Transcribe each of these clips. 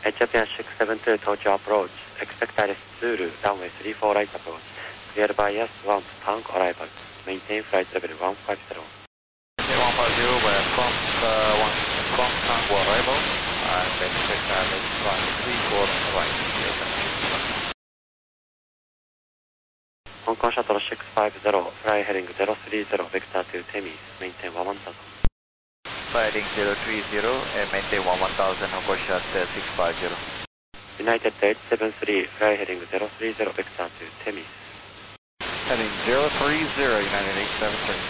Japan 672 Tokyo approach. Expect ILS Zulu, runway 34 right approach. Cleared by S1 tank arrival. Maintain flight level 150. 150, we're from Tango arrival, and expect ILS runway 34 right. Hong Kong Shuttle 650, fly heading 030, vector to Temis, maintain 1000. Heading 030 and maintain 1000, Hong Kong Shuttle 650. United 873, fly heading 030, vector to Temis. Heading 030, United 873.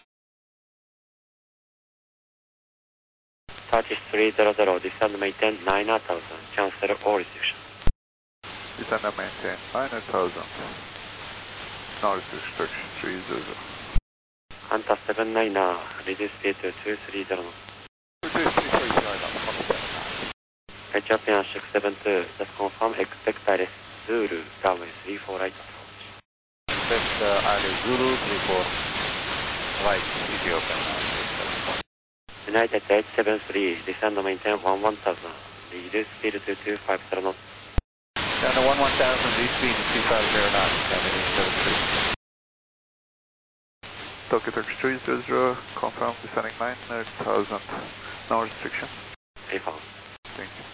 Turkish 300, descend maintain 9000, cancel all restrictions. Descend and maintain 9000. No restriction 300. Qantas 79, reduce speed to 230. Reduce 230, Japan 672, just confirm, expect ILS Zulu, runway 34 right approach. Expect ILS Zulu 34 right, Ethiopia. United 873, descend and maintain 1000, reduce speed to 250 knots. Down to 1000, respeed to 250 knots, United 873. Tokyo Turkish 300, confirm descending 9000, no restriction. Refund. Thank you.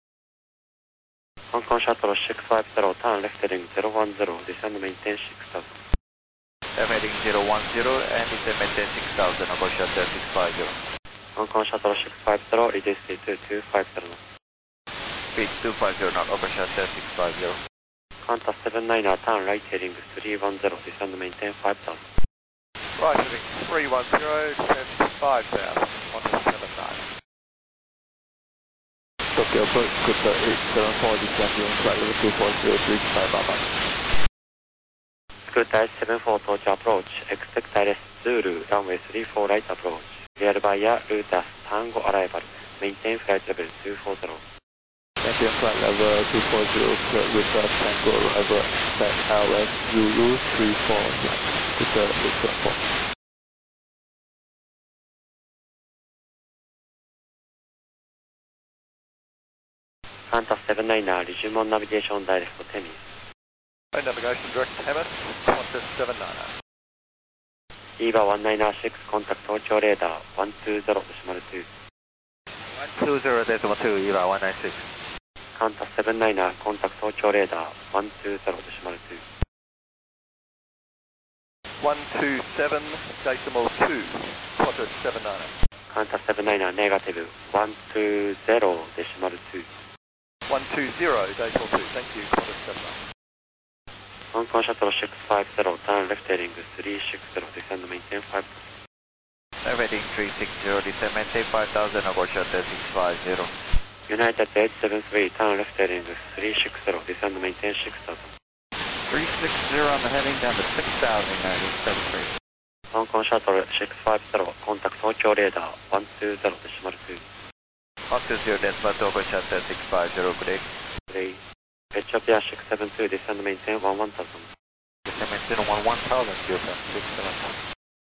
Hong Kong Shuttle 650, turn left heading 010, descend and maintain 6000. Heading 010 and descend maintain 6000, Hong Kong Shuttle 650. Hong Kong Shuttle 650, reduce speed to 250 knots. Speed 250 knots, Hong Kong Shuttle 650. Qantas 79, turn right heading 310, descend and maintain 5000. Right heading 310, descend 5000, 179. Tokyo approach, good 874, descend your flight level 240, reach 5 Scoot 874 Tokyo approach, expect ILS Zulu, runway 34 right approach. Cleared by Rutas Tango arrival, maintain flight level 240. Maintain flight level 240, Rutas Tango arrival, expect ILS Zulu 34, good 874. Qantas 79, resume on navigation direct to Temis. Navigation direct to Temis, Qantas 79. EVA 196, contact Tokyo radar 120.2. 120.2, EVA 196. Qantas 79, contact Tokyo radar 120.2. 127.2, Qantas 79. Qantas 79, negative 120.2. 120.2, thank you, Qantas 79. Hong Kong Shuttle 650, turn left heading 360, descend maintain 5000. Heading 360, descend maintain 5000, Hong Kong Shuttle 650. United 873, turn left heading 360, descend maintain 6000. 360 on the heading down to 6000, United 873. Hong Kong Shuttle 650, contact Tokyo radar 120.2. 120, Hong Kong Shuttle 650, good day. Today, Japan 672, descend maintain 1000. Descend maintain 1000, Ethiopia 670.